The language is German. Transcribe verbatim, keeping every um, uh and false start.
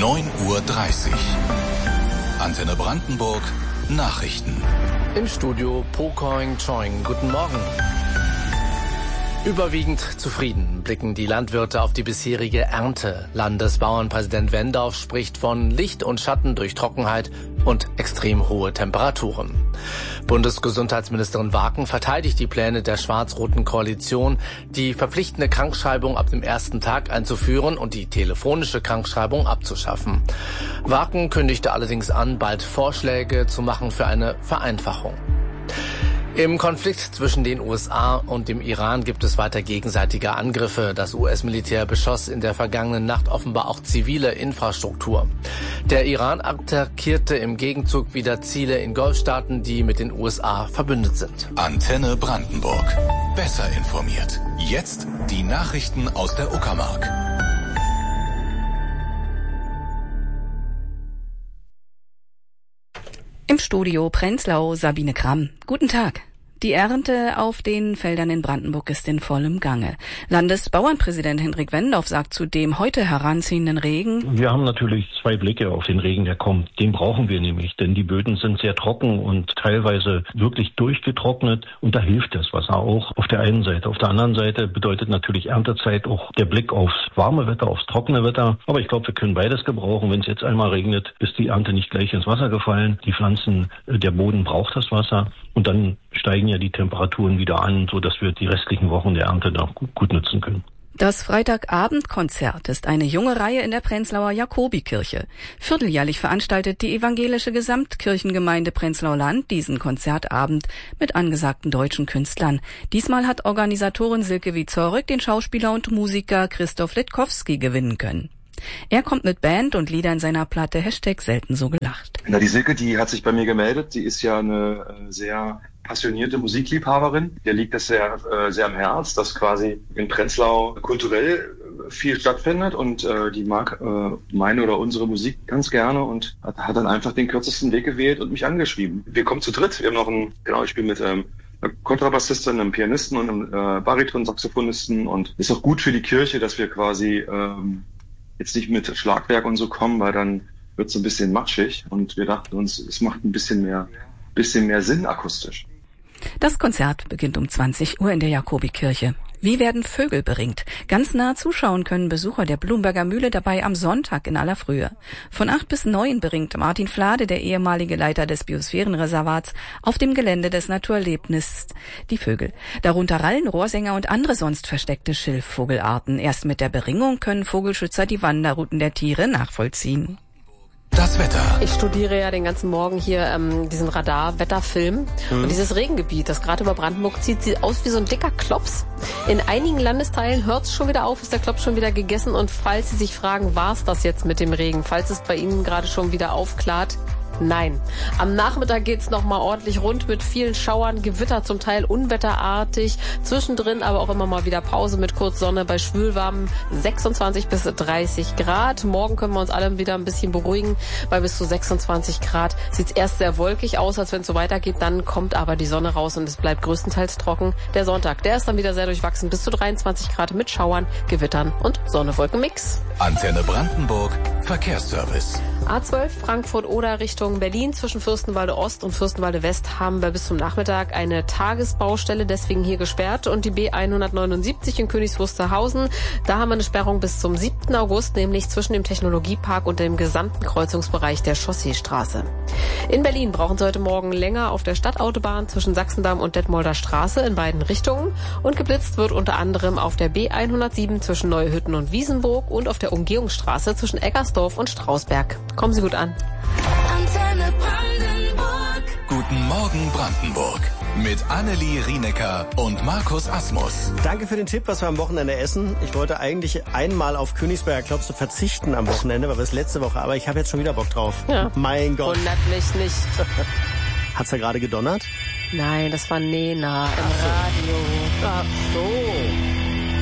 neun Uhr dreißig. Antenne Brandenburg, Nachrichten. Im Studio Po Koing Choing. Guten Morgen. Überwiegend zufrieden blicken die Landwirte auf die bisherige Ernte. Landesbauernpräsident Wendorf spricht von Licht und Schatten durch Trockenheit und extrem hohe Temperaturen. Bundesgesundheitsministerin Waken verteidigt die Pläne der schwarz-roten Koalition, die verpflichtende Krankschreibung ab dem ersten Tag einzuführen und die telefonische Krankschreibung abzuschaffen. Waken kündigte allerdings an, bald Vorschläge zu machen für eine Vereinfachung. Im Konflikt zwischen den U S A und dem Iran gibt es weiter gegenseitige Angriffe. Das U S-Militär beschoss in der vergangenen Nacht offenbar auch zivile Infrastruktur. Der Iran attackierte im Gegenzug wieder Ziele in Golfstaaten, die mit den U S A verbündet sind. Antenne Brandenburg. Besser informiert. Jetzt die Nachrichten aus der Uckermark. Im Studio Prenzlau Sabine Kramm. Guten Tag. Die Ernte auf den Feldern in Brandenburg ist in vollem Gange. Landesbauernpräsident Hendrik Wendorf sagt zu dem heute heranziehenden Regen: Wir haben natürlich zwei Blicke auf den Regen, der kommt. Den brauchen wir nämlich, denn die Böden sind sehr trocken und teilweise wirklich durchgetrocknet. Und da hilft das Wasser auch auf der einen Seite. Auf der anderen Seite bedeutet natürlich Erntezeit auch der Blick aufs warme Wetter, aufs trockene Wetter. Aber ich glaube, wir können beides gebrauchen. Wenn es jetzt einmal regnet, ist die Ernte nicht gleich ins Wasser gefallen. Die Pflanzen, der Boden braucht das Wasser. Und dann steigen ja die Temperaturen wieder an, so dass wir die restlichen Wochen der Ernte noch gut nutzen können. Das Freitagabendkonzert ist eine junge Reihe in der Prenzlauer Jakobikirche. Vierteljährlich veranstaltet die evangelische Gesamtkirchengemeinde Prenzlau-Land diesen Konzertabend mit angesagten deutschen Künstlern. Diesmal hat Organisatorin Silke Wiezorek den Schauspieler und Musiker Christoph Litkowski gewinnen können. Er kommt mit Band und Liedern seiner Platte Hashtag selten so gelacht. Na, die Silke, die hat sich bei mir gemeldet. Sie ist ja eine äh, sehr passionierte Musikliebhaberin. Ihr liegt es sehr, äh, sehr am Herz, dass quasi in Prenzlau kulturell viel stattfindet und äh, die mag äh, meine oder unsere Musik ganz gerne und hat, hat dann einfach den kürzesten Weg gewählt und mich angeschrieben. Wir kommen zu dritt. Wir haben noch ein, genau, ich spiele mit ähm, einer Kontrabassistin, einem Pianisten und einem äh, Bariton-Saxophonisten und ist auch gut für die Kirche, dass wir quasi ähm, jetzt nicht mit Schlagwerk und so kommen, weil dann wird es ein bisschen matschig und wir dachten uns, es macht ein bisschen mehr, bisschen mehr Sinn akustisch. Das Konzert beginnt um zwanzig Uhr in der Jakobikirche. Wie werden Vögel beringt? Ganz nah zuschauen können Besucher der Blumberger Mühle dabei am Sonntag in aller Frühe. Von acht bis neun beringt Martin Flade, der ehemalige Leiter des Biosphärenreservats, auf dem Gelände des Naturerlebnisses die Vögel. Darunter Rallen, Rohrsänger und andere sonst versteckte Schilfvogelarten. Erst mit der Beringung können Vogelschützer die Wanderrouten der Tiere nachvollziehen. Das Wetter. Ich studiere ja den ganzen Morgen hier ähm, diesen Radar-Wetterfilm. Mhm. Und dieses Regengebiet, das gerade über Brandenburg zieht, sieht aus wie so ein dicker Klops. In einigen Landesteilen hört es schon wieder auf, ist der Klops schon wieder gegessen. Und falls Sie sich fragen, war es das jetzt mit dem Regen? Falls es bei Ihnen gerade schon wieder aufklart, nein. Am Nachmittag geht's noch mal ordentlich rund mit vielen Schauern, Gewitter, zum Teil unwetterartig. Zwischendrin aber auch immer mal wieder Pause mit kurz Sonne bei schwülwarmen sechsundzwanzig bis dreißig Grad. Morgen können wir uns alle wieder ein bisschen beruhigen. Bei bis zu sechsundzwanzig Grad sieht's erst sehr wolkig aus, als wenn es so weitergeht. Dann kommt aber die Sonne raus und es bleibt größtenteils trocken. Der Sonntag, der ist dann wieder sehr durchwachsen. Bis zu dreiundzwanzig Grad mit Schauern, Gewittern und Sonne-Wolken-Mix. Antenne Brandenburg, Verkehrsservice. A zwölf Frankfurt-Oder Richtung Berlin zwischen Fürstenwalde Ost und Fürstenwalde West haben wir bis zum Nachmittag eine Tagesbaustelle, deswegen hier gesperrt. Und die B hundertneunundsiebzig in Königs Wusterhausen, da haben wir eine Sperrung bis zum siebten August, nämlich zwischen dem Technologiepark und dem gesamten Kreuzungsbereich der Chausseestraße. In Berlin brauchen Sie heute Morgen länger auf der Stadtautobahn zwischen Sachsendamm und Detmolder Straße in beiden Richtungen. Und geblitzt wird unter anderem auf der B hundertsieben zwischen Neuhütten und Wiesenburg und auf der Umgehungsstraße zwischen Eggersdorf und Strausberg. Kommen Sie gut an. Antenne Brandenburg. Guten Morgen Brandenburg. Mit Annelie Rienecker und Markus Asmus. Danke für den Tipp, was wir am Wochenende essen. Ich wollte eigentlich einmal auf Königsberger Klopse verzichten am Wochenende, weil wir es letzte Woche, aber ich habe jetzt schon wieder Bock drauf. Ja. Mein Gott. Wundert mich nicht. Hat's da gerade gedonnert? Nein, das war Nena im Radio. Ach so.